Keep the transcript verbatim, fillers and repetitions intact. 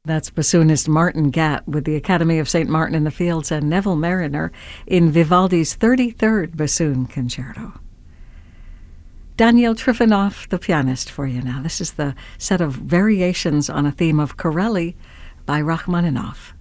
That's bassoonist Martin Gatt with the Academy of Saint Martin in the Fields and Neville Marriner in Vivaldi's thirty-third Bassoon Concerto. Daniel Trifonov, the pianist, for you now. This is the set of variations on a theme of Corelli by Rachmaninoff.